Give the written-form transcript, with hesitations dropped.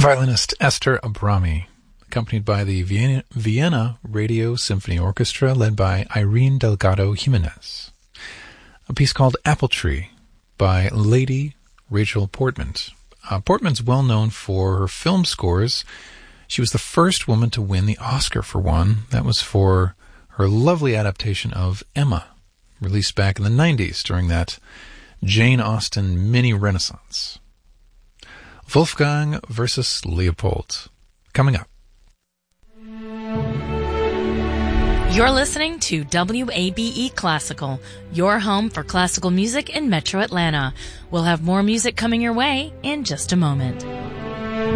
Violinist Esther Abrami, accompanied by the Vienna Radio Symphony Orchestra, led by Irene Delgado Jimenez. A piece called Apple Tree by Lady Rachel Portman. Portman's well known for her film scores. She was the first woman to win the Oscar for one. That was for her lovely adaptation of Emma, released back in the 90s during that Jane Austen mini-renaissance. Wolfgang versus Leopold. Coming up. You're listening to WABE Classical, your home for classical music in Metro Atlanta. We'll have more music coming your way in just a moment.